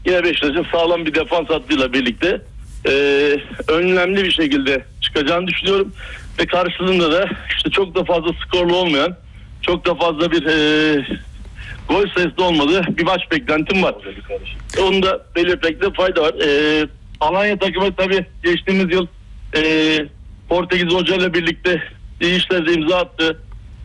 yine Beşiktaş'ın sağlam bir defans hattıyla birlikte önemli bir şekilde çıkacağını düşünüyorum. Ve karşılığında da işte çok da fazla skorlu olmayan, çok da fazla bir gol sayısı olmadığı bir maç beklentim var. Onu da belirtmekte fayda var. Alanya takımı tabii geçtiğimiz yıl Portekiz Hoca ile birlikte iyi işlerde imza attı.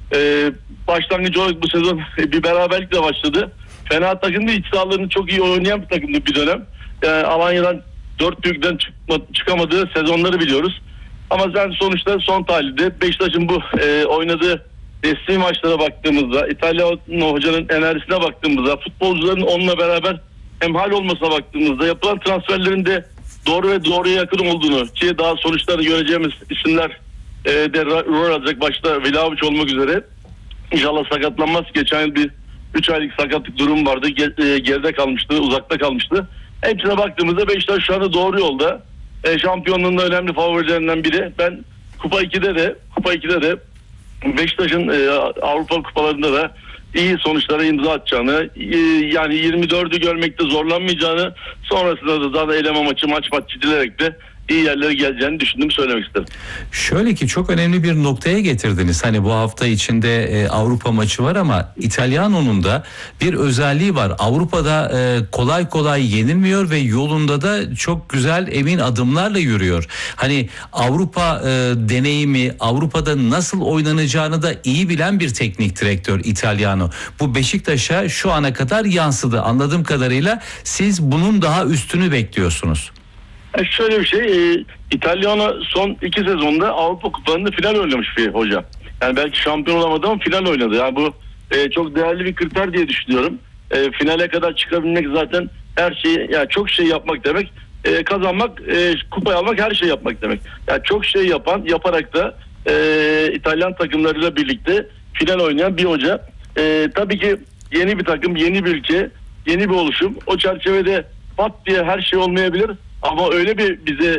Başlangıcı olarak bu sezon bir beraberlikle başladı. Fena takım değil, iç sahalarını çok iyi oynayan bir takımdı bir dönem. Alanya'dan 4 büyükten çıkamadığı sezonları biliyoruz. Ama sen sonuçta son tahlilde Beşiktaş'ın bu oynadığı resmi maçlara baktığımızda, İtalyan hocanın enerjisine baktığımızda, futbolcuların onunla beraber hemhal olmasına baktığımızda, yapılan transferlerin de doğru ve doğruya yakın olduğunu, ki daha sonuçları göreceğimiz isimler de rol alacak, başta Vlahovic olmak üzere. İnşallah sakatlanmaz. Geçen yıl bir 3 aylık sakatlık durum vardı. Geride kalmıştı, uzakta kalmıştı. Hepsine baktığımızda Beşiktaş şu anda doğru yolda. Şampiyonluğun da önemli favorilerinden biri. Ben Kupa 2'de de Beşiktaş'ın Avrupa kupalarında da iyi sonuçlara imza atacağını, yani 24'ü görmekte zorlanmayacağını, sonrasında da daha da eleme maç gidilerek de iyi yerlere geleceğini düşündüğümü söylemek isterim. Şöyle ki çok önemli bir noktaya getirdiniz. Hani bu hafta içinde Avrupa maçı var ama İtalyano'nun da bir özelliği var. Avrupa'da kolay kolay yenilmiyor ve yolunda da çok güzel emin adımlarla yürüyor. Hani Avrupa deneyimi, Avrupa'da nasıl oynanacağını da iyi bilen bir teknik direktör İtalyano. Bu Beşiktaş'a şu ana kadar yansıdı. Anladığım kadarıyla siz bunun daha üstünü bekliyorsunuz. Şöyle bir şey, İtalyano son 2 sezonda Avrupa kupalarında final oynamış bir hoca. Yani belki şampiyon olamadı ama final oynadı. Yani bu çok değerli bir kriter diye düşünüyorum. Finale kadar çıkabilmek zaten her şeyi, yani çok şey yapmak demek. Kazanmak, kupayı almak, her şey yapmak demek. Yani çok şey yaparak da İtalyan takımlarıyla birlikte final oynayan bir hoca. Tabii ki yeni bir takım, yeni bir ülke, yeni bir oluşum. O çerçevede pat diye her şey olmayabilir. Ama öyle bir bize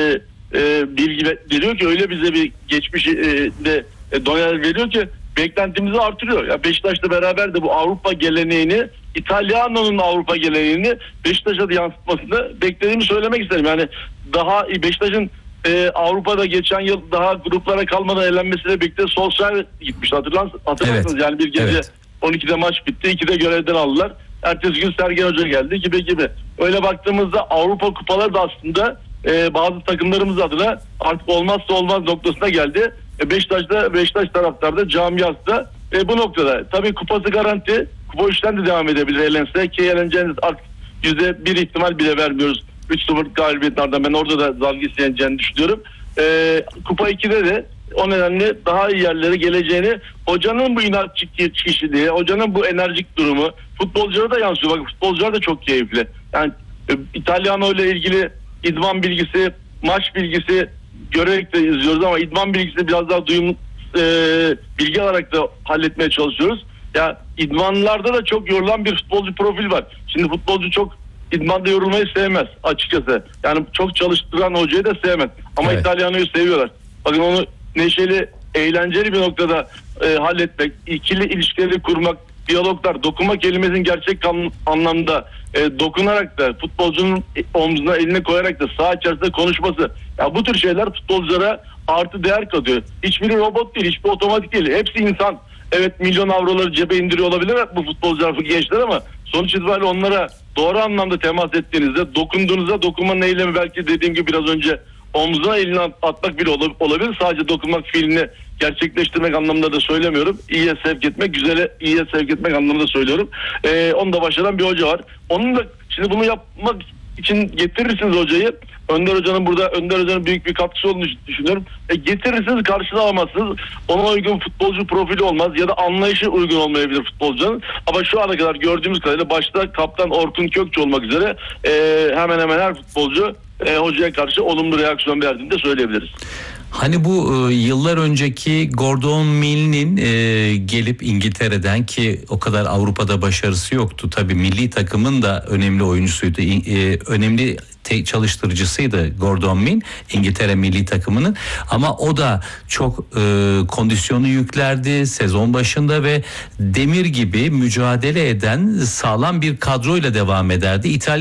bilgi veriyor ki, öyle bize bir geçmiş de doneler veriyor ki beklentimizi artırıyor. Ya Beşiktaş'la beraber de bu Avrupa geleneğini, İtalyano'nun Avrupa geleneğini Beşiktaş'a da yansıtmasını beklediğimi söylemek isterim. Yani daha Beşiktaş'ın Avrupa'da geçen yıl daha gruplara kalmadan elenmesiyle birlikte Solskjaer gitmişti, hatırlarsınız. Evet. Yani bir gece, evet. 12'de maç bitti, 2'de görevden aldılar. Ertesi gün Sergen Hoca geldi gibi. Öyle baktığımızda Avrupa kupaları da aslında bazı takımlarımız adına artık olmazsa olmaz noktasına geldi. Beşiktaş taraftarda, camiası da bu noktada. Tabii kupası garanti. Kupa 3'ten de devam edebilir elense, ki eleneceğiniz artık %1 ihtimal bile vermiyoruz. 3-0 galibiyetlerden ben orada da dalga yeneceğini düşünüyorum. Kupa 2'de de o nedenle daha iyi yerlere geleceğini, hocanın bu inatçı kişiliği, hocanın bu enerjik durumu futbolculara da yansıyor. Bak, futbolcular da çok keyifli. Yani İtalyano ile ilgili idman bilgisi, maç bilgisi görerek de izliyoruz ama idman bilgisi biraz daha bilgi alarak da halletmeye çalışıyoruz. Ya idmanlarda da çok yorulan bir futbolcu profil var. Şimdi futbolcu çok idmanda yorulmayı sevmez açıkçası. Yani çok çalıştıran hocayı da sevmez. Ama evet, İtalyano'yu seviyorlar. Bakın onu neşeli, eğlenceli bir noktada halletmek, ikili ilişkileri kurmak, diyaloglar, dokunma kelimesinin gerçek anlamda dokunarak da futbolcunun omzuna elini koyarak da saha içerisinde konuşması. Ya bu tür şeyler futbolculara artı değer katıyor. Hiçbiri robot değil, hiçbir otomatik değil. Hepsi insan. Evet, milyon avroları cebe indiriyor olabilir bu futbolcular, bu gençler, ama sonuç itibariyle onlara doğru anlamda temas ettiğinizde, dokunduğunuzda, dokunmanın eylemi belki dediğim gibi biraz önce omzuna elini atmak bile olabilir. Sadece dokunmak fiilini gerçekleştirmek anlamında da söylemiyorum. İyiye sevk etmek, güzele iyiye sevk etmek anlamında söylüyorum. Onu da başaran bir hoca var. Onun da şimdi bunu yapmak için getirirsiniz hocayı. Önder Hoca'nın büyük bir katkısı olduğunu düşünüyorum. Getirirsiniz, karşına alamazsınız. Ona uygun futbolcu profili olmaz ya da anlayışı uygun olmayabilir futbolcunun. Ama şu ana kadar gördüğümüz kadarıyla başta kaptan Orkun Kökçü olmak üzere hemen hemen her futbolcu hocaya karşı olumlu reaksiyon verdiğini de söyleyebiliriz. Hani bu yıllar önceki Gordon Mill'in gelip İngiltere'den, ki o kadar Avrupa'da başarısı yoktu. Tabii milli takımın da önemli oyuncusuydu. Önemli çalıştırıcısıydı Gordon Mill, İngiltere milli takımının. Ama o da çok kondisyonu yüklerdi sezon başında ve demir gibi mücadele eden sağlam bir kadroyla devam ederdi.